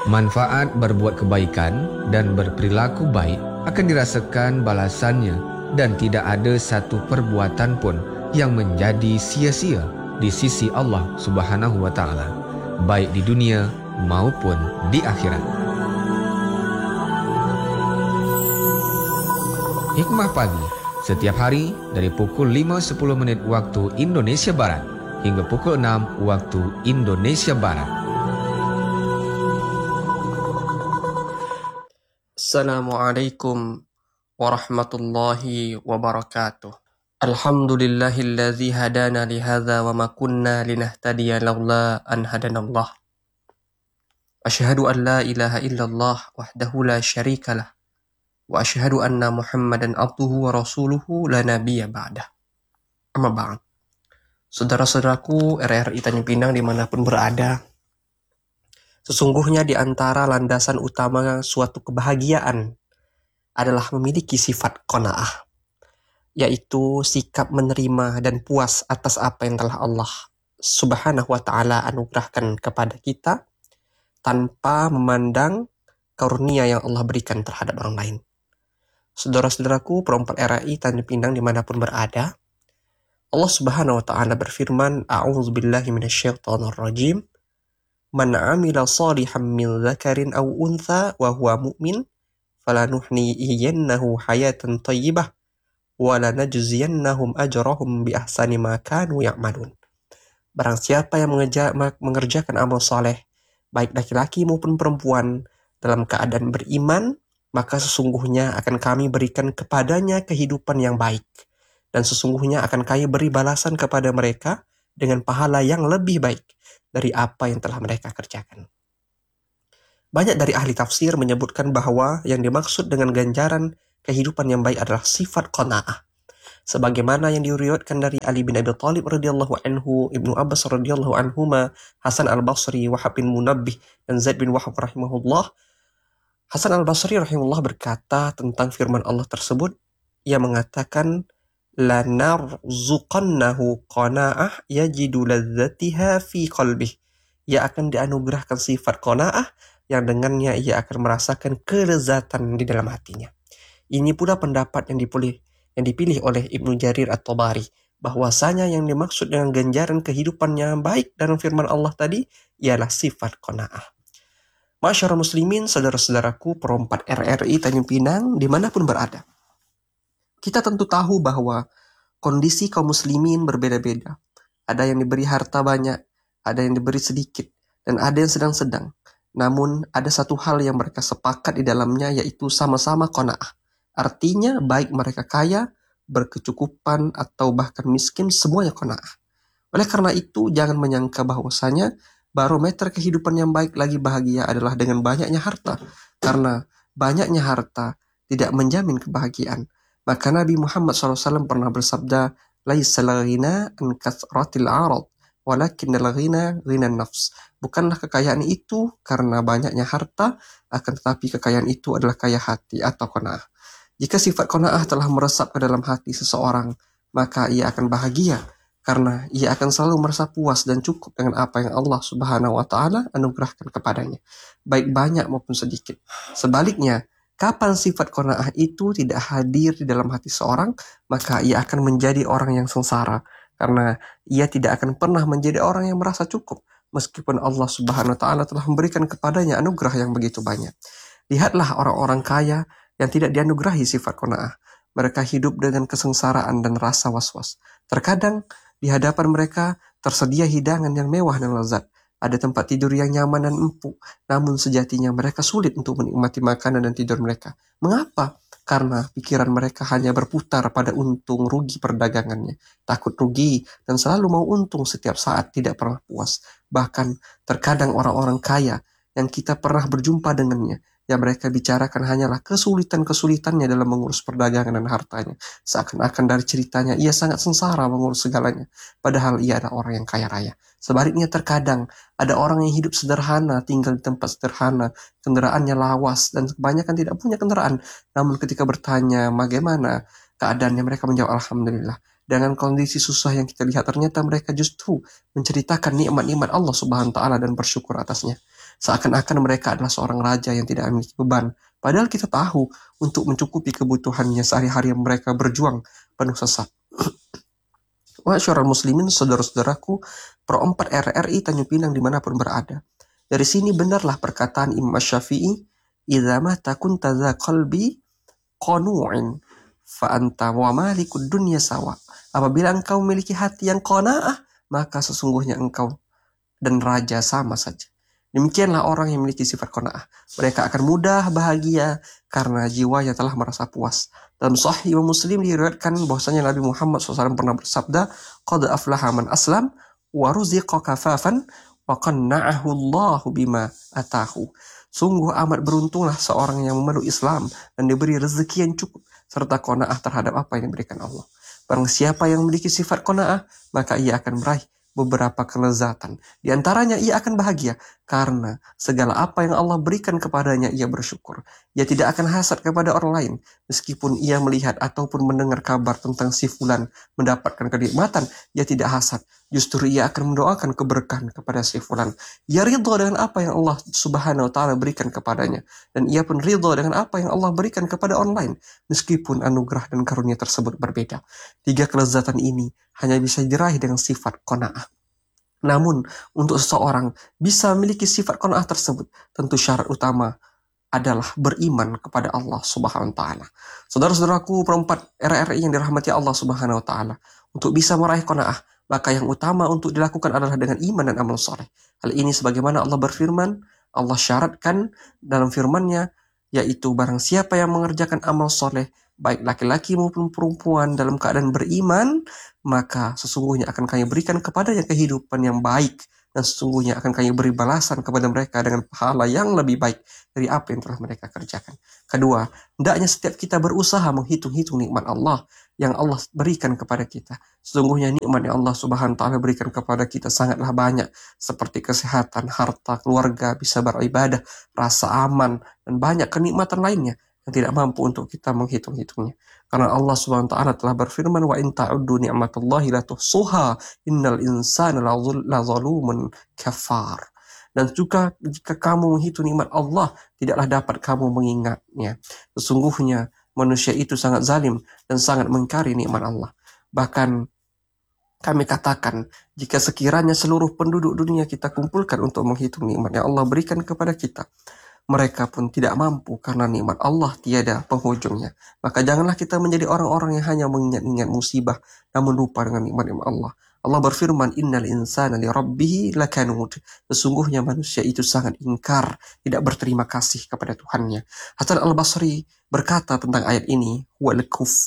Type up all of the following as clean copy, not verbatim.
Manfaat berbuat kebaikan dan berperilaku baik akan dirasakan balasannya dan tidak ada satu perbuatan pun yang menjadi sia-sia di sisi Allah Subhanahu wa taala, baik di dunia maupun di akhirat. Hikmah pagi setiap hari dari pukul 5.10 waktu Indonesia Barat hingga pukul 6 waktu Indonesia Barat. Assalamualaikum warahmatullahi wabarakatuh. Alhamdulillahilladzi hadana lihadza wa ma kunna linahtadiya laula an hadanallah. Asyhadu an la ilaha illallah wahdahu la syarikalah wa asyhadu anna Muhammadan abduhu wa rasuluhu la nabiyya ba'dah. Amma ba'd. Saudara-saudaraku RRI Tanjung Pinang dimanapun berada, sesungguhnya di antara landasan utama suatu kebahagiaan adalah memiliki sifat qanaah, yaitu sikap menerima dan puas atas apa yang telah Allah Subhanahu wa ta'ala anugerahkan kepada kita tanpa memandang karunia yang Allah berikan terhadap orang lain. Saudara-saudaraku perempat RRI Tanjung Pinang dimanapun berada, Allah Subhanahu wa ta'ala berfirman, A'udzubillahi minasyaitonirrajim, Man 'amila shalihan min dzakarin aw untha wa huwa mu'min falanuhyiyannahu hayatan thayyibah wa lanajziyannahum ajrahum bi ahsani ma kanu ya'malun. Barang siapa yang mengerjakan amal saleh, baik laki-laki maupun perempuan, dalam keadaan beriman, maka sesungguhnya akan kami berikan kepadanya kehidupan yang baik, dan sesungguhnya akan kami beri balasan kepada mereka dengan pahala yang lebih baik dari apa yang telah mereka kerjakan. Banyak dari ahli tafsir menyebutkan bahwa yang dimaksud dengan ganjaran kehidupan yang baik adalah sifat qanaah. Sebagaimana yang diriwayatkan dari Ali bin Abi Thalib radhiyallahu anhu, Ibnu Abbas radhiyallahu anhuma, Hasan al-Basri, Wahab bin Munabbih, dan Zaid bin Wahab rahimahullah. Hasan al-Basri rahimahullah berkata tentang firman Allah tersebut, ia mengatakan, La narzuqannahu qanaah yajidu ladzatiha fi qalbih. Ia akan dianugerahkan sifat qanaah yang dengannya ia akan merasakan kelezatan di dalam hatinya. Ini pula pendapat yang dipilih oleh Ibnu Jarir At-Tabari, bahwasanya yang dimaksud dengan ganjaran kehidupan yang baik dalam firman Allah tadi ialah sifat qanaah. Masyarakat muslimin, saudara-saudaraku perempat RRI Tanjung Pinang dimanapun berada, kita tentu tahu bahwa kondisi kaum muslimin berbeda-beda. Ada yang diberi harta banyak, ada yang diberi sedikit, dan ada yang sedang-sedang. Namun ada satu hal yang mereka sepakat di dalamnya, yaitu sama-sama qanaah. Artinya baik mereka kaya, berkecukupan, atau bahkan miskin, semuanya qanaah. Oleh karena itu jangan menyangka bahwasanya barometer kehidupan yang baik lagi bahagia adalah dengan banyaknya harta. Karena banyaknya harta tidak menjamin kebahagiaan. Maka Nabi Muhammad SAW pernah bersabda, Laisal ghina an kathratil arad, walakinnal ghina ghinan nafs. Bukanlah kekayaan itu karena banyaknya harta, akan tetapi kekayaan itu adalah kaya hati atau qanaah. Jika sifat qanaah telah meresap ke dalam hati seseorang, maka ia akan bahagia karena ia akan selalu merasa puas dan cukup dengan apa yang Allah Subhanahu wa ta'ala anugerahkan kepadanya, baik banyak maupun sedikit. Sebaliknya, kapan sifat qanaah itu tidak hadir di dalam hati seorang, maka ia akan menjadi orang yang sengsara, karena ia tidak akan pernah menjadi orang yang merasa cukup, meskipun Allah Subhanahu wa ta'ala telah memberikan kepadanya anugerah yang begitu banyak. Lihatlah orang-orang kaya yang tidak dianugerahi sifat qanaah. Mereka hidup dengan kesengsaraan dan rasa was-was. Terkadang di hadapan mereka tersedia hidangan yang mewah dan lezat. Ada tempat tidur yang nyaman dan empuk, namun sejatinya mereka sulit untuk menikmati makanan dan tidur mereka. Mengapa? Karena pikiran mereka hanya berputar pada untung rugi perdagangannya. Takut rugi dan selalu mau untung setiap saat, tidak pernah puas. Bahkan terkadang orang-orang kaya yang kita pernah berjumpa dengannya, yang mereka bicarakan hanyalah kesulitan-kesulitannya dalam mengurus perdagangan dan hartanya. Seakan-akan dari ceritanya ia sangat sengsara mengurus segalanya, padahal ia adalah orang yang kaya raya. Sebaliknya terkadang ada orang yang hidup sederhana, tinggal di tempat sederhana, kendaraannya lawas, dan kebanyakan tidak punya kendaraan. Namun ketika bertanya bagaimana keadaannya, mereka menjawab Alhamdulillah. dengan kondisi susah yang kita lihat, ternyata mereka justru menceritakan nikmat-nikmat Allah Subhanahu wa taala dan bersyukur atasnya. Seakan-akan mereka adalah seorang raja yang tidak memiliki beban. Padahal kita tahu untuk mencukupi kebutuhannya sehari-hari mereka berjuang penuh sesak. Masyarul muslimin, saudara-saudaraku, perempat RRI Tanjung Pinang dimanapun berada. Dari sini benarlah perkataan Imam Syafi'i, "Idza mata kunta dza qalbi qanu'in fa anta wa malikud dunya sawa." Apabila engkau memiliki hati yang qanaah, maka sesungguhnya engkau dan raja sama saja. Demikianlah orang yang memiliki sifat qanaah. Mereka akan mudah bahagia karena jiwanya telah merasa puas. Dalam Sahih Imam Muslim diriwayatkan bahwasanya Nabi Muhammad SAW pernah bersabda, "Qad aflaha man aslam wa ruziqa kafafan wa qanna'ahu Allahu bima atahu." Sungguh amat beruntunglah seorang yang memeluk Islam dan diberi rezeki yang cukup serta qanaah terhadap apa yang diberikan Allah. Barang siapa yang memiliki sifat qanaah, maka ia akan meraih beberapa kelezatan. Di antaranya ia akan bahagia karena segala apa yang Allah berikan kepadanya ia bersyukur. Ia tidak akan hasad kepada orang lain meskipun ia melihat ataupun mendengar kabar tentang si fulan mendapatkan kenikmatan, ia tidak hasad. Justru ia akan mendoakan keberkahan kepada si fulan. Ia ridha dengan apa yang Allah Subhanahu wa taala berikan kepadanya dan ia pun ridha dengan apa yang Allah berikan kepada orang lain meskipun anugerah dan karunia tersebut berbeda. 3 kelezatan ini hanya bisa diraih dengan sifat qanaah. Namun, untuk seseorang bisa memiliki sifat qanaah tersebut, tentu syarat utama adalah beriman kepada Allah Subhanahu wa taala. Saudara-saudaraku, perempat RRI yang dirahmati Allah Subhanahu wa taala, untuk bisa meraih qanaah, maka yang utama untuk dilakukan adalah dengan iman dan amal soleh. Hal ini sebagaimana Allah berfirman, Allah syaratkan dalam firman-Nya, yaitu barang siapa yang mengerjakan amal soleh, baik laki-laki maupun perempuan dalam keadaan beriman, maka sesungguhnya akan kami berikan kepadanya kehidupan yang baik dan sesungguhnya akan kami beri balasan kepada mereka dengan pahala yang lebih baik dari apa yang telah mereka kerjakan. Kedua, hendaknya setiap kita berusaha menghitung-hitung nikmat Allah yang Allah berikan kepada kita. Sesungguhnya nikmat yang Allah Subhanahu wa taala berikan kepada kita sangatlah banyak, seperti kesehatan, harta, keluarga, bisa beribadah, rasa aman, dan banyak kenikmatan lainnya yang tidak mampu untuk kita menghitung-hitungnya. Karena Allah Subhanahu wa taala telah berfirman, "Wa in ta'uddu ni'matallahi la tuhsuha, innal insana lazalumun kafar." Dan juga jika kamu menghitung nikmat Allah, tidaklah dapat kamu mengingatnya. Sesungguhnya manusia itu sangat zalim dan sangat mengingkari nikmat Allah. Bahkan kami katakan, jika sekiranya seluruh penduduk dunia kita kumpulkan untuk menghitung nikmat yang Allah berikan kepada kita, mereka pun tidak mampu karena nikmat Allah tiada penghujungnya. Maka janganlah kita menjadi orang-orang yang hanya mengingat-ingat musibah namun lupa dengan nikmat-nikmat Allah. Allah berfirman, "Innal insana li rabbih lakanud." Sesungguhnya manusia itu sangat ingkar, tidak berterima kasih kepada Tuhannya. Hasan al-Basri berkata tentang ayat ini, "Huwal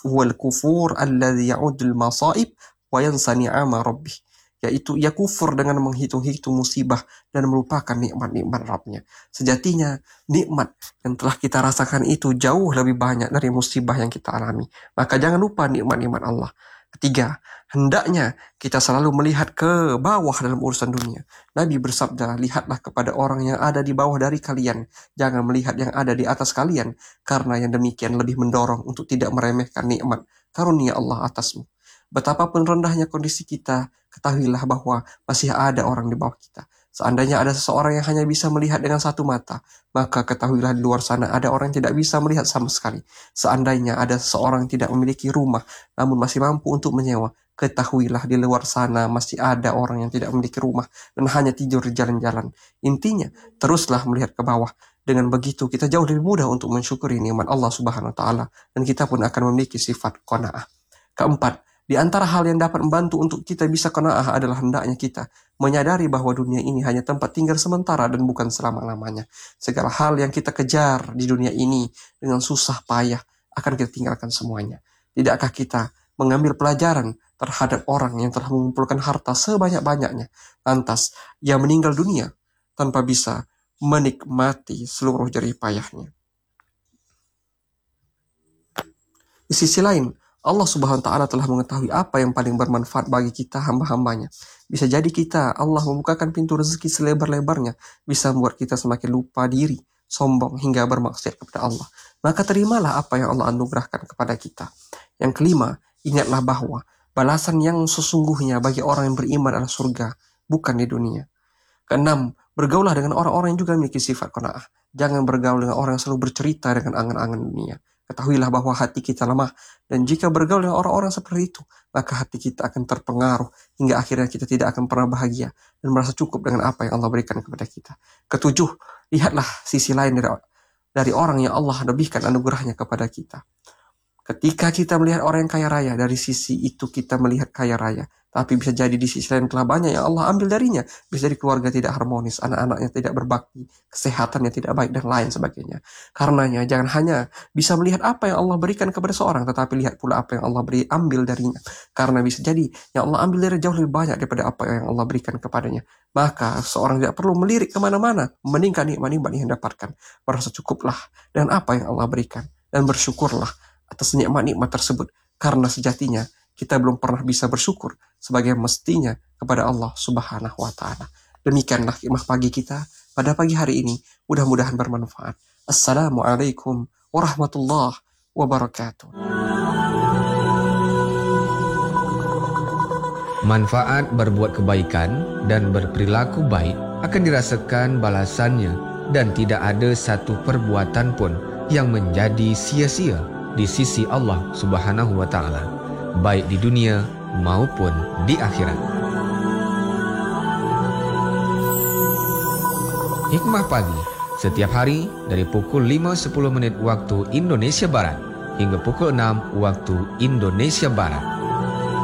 kufur alladhi ya'udul masaib wa yansa ni'ama rabbih." Yaitu ia kufur dengan menghitung-hitung musibah dan melupakan nikmat-nikmat Rabbnya. Sejatinya nikmat yang telah kita rasakan itu jauh lebih banyak dari musibah yang kita alami. Maka jangan lupa nikmat-nikmat Allah. Ketiga, hendaknya kita selalu melihat ke bawah dalam urusan dunia. Nabi bersabda, "Lihatlah kepada orang yang ada di bawah dari kalian. Jangan melihat yang ada di atas kalian. Karena yang demikian lebih mendorong untuk tidak meremehkan nikmat karunia Allah atasmu." Betapapun rendahnya kondisi kita, ketahuilah bahwa masih ada orang di bawah kita. Seandainya ada seseorang yang hanya bisa melihat dengan satu mata, maka ketahuilah di luar sana ada orang yang tidak bisa melihat sama sekali. Seandainya ada seseorang yang tidak memiliki rumah, namun masih mampu untuk menyewa, ketahuilah di luar sana masih ada orang yang tidak memiliki rumah dan hanya tidur di jalan-jalan. Intinya, teruslah melihat ke bawah. Dengan begitu, kita jauh lebih mudah untuk mensyukuri nikmat Allah Subhanahu wa taala dan kita pun akan memiliki sifat qanaah. Keempat, di antara hal yang dapat membantu untuk kita bisa qanaah adalah hendaknya kita menyadari bahwa dunia ini hanya tempat tinggal sementara dan bukan selama-lamanya. Segala hal yang kita kejar di dunia ini dengan susah payah akan kita tinggalkan semuanya. Tidakkah kita mengambil pelajaran terhadap orang yang telah mengumpulkan harta sebanyak-banyaknya, lantas ia meninggal dunia tanpa bisa menikmati seluruh jerih payahnya? Di sisi lain, Allah Subhanahu wa taala telah mengetahui apa yang paling bermanfaat bagi kita hamba-hambanya. Bisa jadi Allah membukakan pintu rezeki selebar-lebarnya, bisa membuat kita semakin lupa diri, sombong hingga bermaksiat kepada Allah. Maka terimalah apa yang Allah anugerahkan kepada kita. Yang kelima, ingatlah bahwa Balasan yang sesungguhnya bagi orang yang beriman adalah surga, bukan di dunia. Keenam, bergaulah dengan orang-orang yang juga memiliki sifat qanaah. Jangan bergaul dengan orang yang selalu bercerita dengan angan-angan dunia. Ketahuilah bahwa hati kita lemah, dan jika bergaul dengan orang-orang seperti itu, maka hati kita akan terpengaruh hingga akhirnya kita tidak akan pernah bahagia dan merasa cukup dengan apa yang Allah berikan kepada kita. Ketujuh, lihatlah sisi lain dari orang yang Allah lebihkan anugerahnya kepada kita. Ketika kita melihat orang yang kaya raya, dari sisi itu kita melihat kaya raya. Tapi bisa jadi di sisi lain telah banyak yang Allah ambil darinya. Bisa jadi keluarga tidak harmonis, anak-anaknya tidak berbakti, kesehatannya tidak baik, dan lain sebagainya. Karenanya jangan hanya bisa melihat apa yang Allah berikan kepada seorang, tetapi lihat pula apa yang Allah ambil darinya. Karena bisa jadi yang Allah ambil dari jauh lebih banyak daripada apa yang Allah berikan kepadanya. Maka seorang tidak perlu melirik kemana-mana, membandingkan nikmat-nikmat yang dapatkan. Merasa cukuplah dengan apa yang Allah berikan, dan bersyukurlah atas nikmat-nikmat tersebut, karena sejatinya kita belum pernah bisa bersyukur sebagai mestinya kepada Allah Subhanahu wa Ta'ala. Demikianlah hikmah pagi kita pada pagi hari ini, mudah-mudahan bermanfaat. Assalamualaikum warahmatullahi wabarakatuh. Manfaat berbuat kebaikan dan berperilaku baik akan dirasakan balasannya, dan tidak ada satu perbuatan pun yang menjadi sia-sia di sisi Allah Subhanahu wa Ta'ala, baik di dunia maupun di akhirat. Hikmah pagi setiap hari dari pukul 5.10 waktu Indonesia Barat hingga pukul 6 waktu Indonesia Barat.